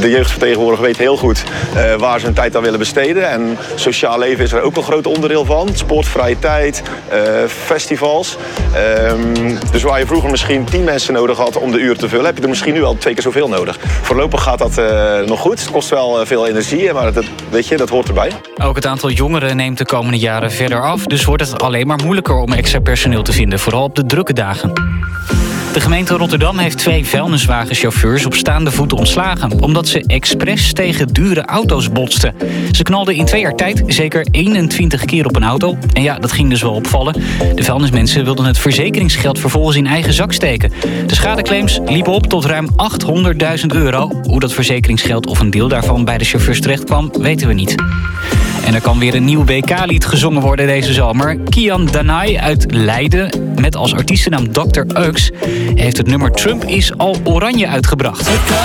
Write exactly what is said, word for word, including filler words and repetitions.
de jeugdvertegenwoordiger weet heel goed uh, waar ze hun tijd aan willen besteden. En sociaal leven is er ook een groot onderdeel van. Sport, vrije tijd, uh, festivals. Um, dus waar je vroeger misschien tien mensen nodig had om de uren te vullen, heb je er misschien nu al twee keer zoveel nodig. Voorlopig gaat dat uh, nog goed. Het kost wel uh, veel energie, maar dat, weet je, dat hoort erbij. Ook het aantal jongeren neemt de komende jaren verder af. Dus wordt het alleen maar moeilijker om extra personeel te vinden, vooral op de drukke dagen. De gemeente Rotterdam heeft twee vuilniswagenchauffeurs op staande voet ontslagen, omdat ze expres tegen dure auto's botsten. Ze knalden in twee jaar tijd zeker eenentwintig keer op een auto. En ja, dat ging dus wel opvallen. De vuilnismensen wilden het verzekeringsgeld vervolgens in eigen zak steken. De schadeclaims liepen op tot ruim achthonderdduizend euro. Hoe dat verzekeringsgeld of een deel daarvan bij de chauffeurs terecht kwam, weten we niet. En er kan weer een nieuw W K-lied gezongen worden deze zomer. Kian Danai uit Leiden, met als artiestennaam dokter Ux, heeft het nummer Trump is al oranje uitgebracht.